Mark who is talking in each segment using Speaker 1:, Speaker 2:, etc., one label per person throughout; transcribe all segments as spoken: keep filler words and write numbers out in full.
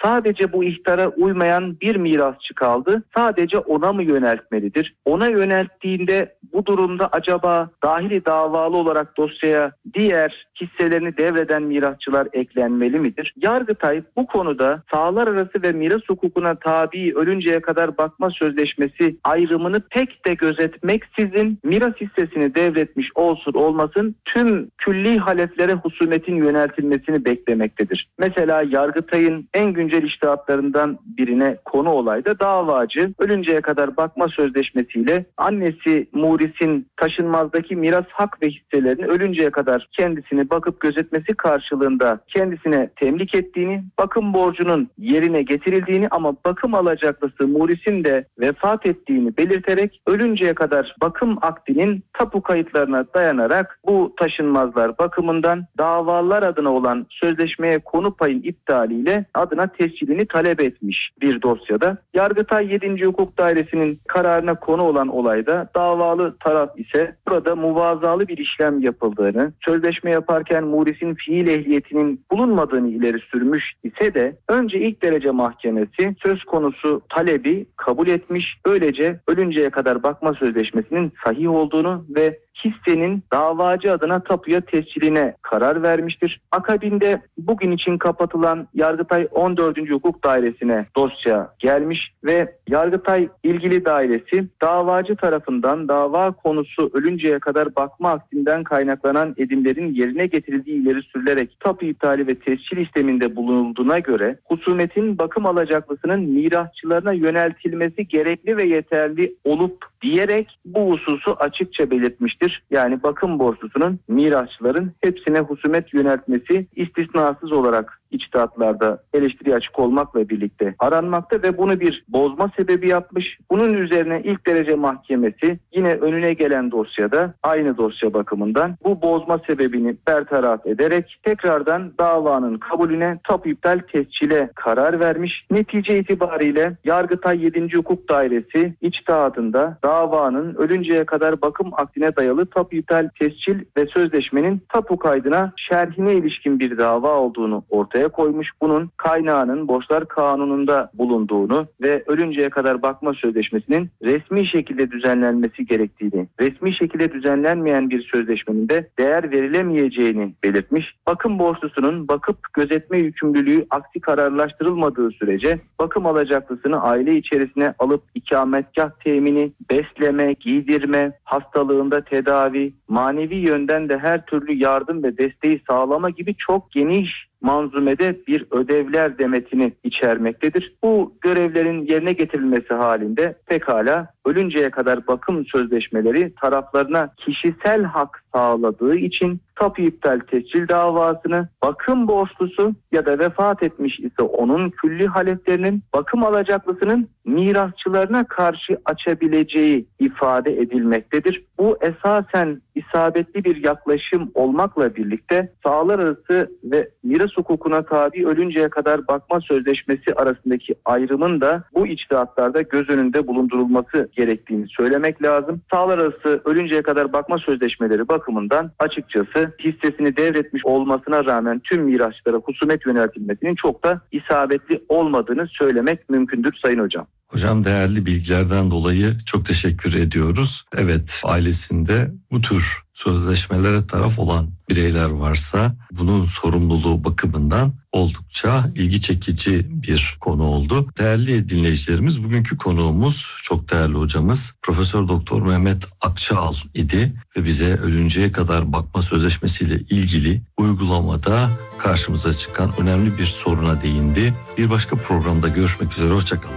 Speaker 1: Sadece bu ihtara uymayan bir mirasçı kaldı. Sadece ona mı yöneltmelidir? Ona yönelttiğinde bu durumda acaba dahili davalı olarak dosyaya diğer hisselerini devreden mirasçılar eklenmeli midir? Yargıtay bu konuda sahalar arası ve miras hukukuna tabi ölünceye kadar bakma sözleşmesi ayrımını pek de gözetmeksizin miras hissesini devretmiş olsun olmasın tüm külli haleflere husumetin yöneltilmesini beklemektedir. Mesela Yargıtay'ın en güncel içtihatlarından birine konu olayda davacı ölünceye kadar bakma sözleşmesiyle annesi Muris'in taşınmazdaki miras hak ve hisselerini ölünceye kadar kendisini bakıp gözetmesi karşılığında kendisine temlik ettiğini, bakım borcunun yerine getirildiğini ama bakım alacaklısı Muris'in de vefat ettiğini belirterek ölünceye kadar bakım akdinin tapu kayıtlarına dayanarak bu taşınmazlar bakımından davalar adına olan sözleşmeye konu payın iptaliyle adına tescilini talep etmiş bir dosyada. Yargıtay yedinci Hukuk Dairesi'nin kararına konu olan olayda davalı taraf ise burada muvazalı bir işlem yapıldığını, sözleşme yaparken Muris'in fiil ehliyetinin bulunmadığını ileri sürmüş ise de önce ilk derece mahkemesi söz konusu talebi kabul etmiş. Böylece ölünceye kadar bakma sözleşmesinin sahih olduğunu ve hissenin davacı adına tapuya tesciline karar vermiştir. Akabinde bugün için kapatılan Yargıtay on dördüncü Hukuk Dairesi'ne dosya gelmiş ve Yargıtay ilgili dairesi davacı tarafından dava konusu ölünceye kadar bakma akdinden kaynaklanan edimlerin yerine getirildiği ileri sürülerek tapu iptali ve tescil isteminde bulunduğuna göre husumetin bakım alacaklısının mirasçılarına yöneltilmesi gerekli ve yeterli olup diyerek bu hususu açıkça belirtmiştir. Yani bakım borçlusunun mirasçıların hepsine husumet yöneltmesi istisnasız olarak içtihatlarda eleştiriye açık olmakla birlikte aranmakta ve bunu bir bozma sebebi yapmış. Bunun üzerine ilk derece mahkemesi yine önüne gelen dosyada aynı dosya bakımından bu bozma sebebini bertaraf ederek tekrardan davanın kabulüne tapu iptal tescile karar vermiş. Netice itibariyle Yargıtay yedinci Hukuk Dairesi içtihatında davanın ölünceye kadar bakım akdine dayalı tapu iptal tescil ve sözleşmenin tapu kaydına şerhine ilişkin bir dava olduğunu ortaya koymuş. Bunun kaynağının Borçlar Kanunu'nda bulunduğunu ve ölünceye kadar bakma sözleşmesinin resmi şekilde düzenlenmesi gerektiğini, resmi şekilde düzenlenmeyen bir sözleşmenin de değer verilemeyeceğini belirtmiş. Bakım borçlusunun bakıp gözetme yükümlülüğü aksi kararlaştırılmadığı sürece bakım alacaklısını aile içerisine alıp ikametgah temini, besleme, giydirme, hastalığında tedavi, manevi yönden de her türlü yardım ve desteği sağlama gibi çok geniş manzumede bir ödevler demetini içermektedir. Bu görevlerin yerine getirilmesi halinde pekala ölünceye kadar bakım sözleşmeleri taraflarına kişisel hak sağladığı için tapu iptal tescil davasını bakım borçlusu ya da vefat etmiş ise onun külli haleflerinin bakım alacaklısının mirasçılarına karşı açabileceği ifade edilmektedir. Bu esasen isabetli bir yaklaşım olmakla birlikte sahalar arası ve miras hukukuna tabi ölünceye kadar bakma sözleşmesi arasındaki ayrımın da bu içtihatlarda göz önünde bulundurulması gerektiğini söylemek lazım. Sahalar arası ölünceye kadar bakma sözleşmeleri bakımından açıkçası hissesini devretmiş olmasına rağmen tüm mirasçılara husumet yöneltilmesinin çok da isabetli olmadığını söylemek mümkündür Sayın Hocam.
Speaker 2: Hocam değerli bilgilerden dolayı çok teşekkür ediyoruz. Evet, ailesinde bu tür sözleşmelere taraf olan bireyler varsa bunun sorumluluğu bakımından oldukça ilgi çekici bir konu oldu. Değerli dinleyicilerimiz, bugünkü konuğumuz çok değerli hocamız Profesör Doktor Mehmet Akçaal idi ve bize ölünceye kadar bakma sözleşmesiyle ilgili uygulamada karşımıza çıkan önemli bir soruna değindi. Bir başka programda görüşmek üzere, hoşçakalın.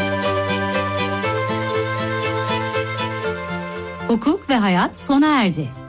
Speaker 3: Hukuk ve hayat sona erdi.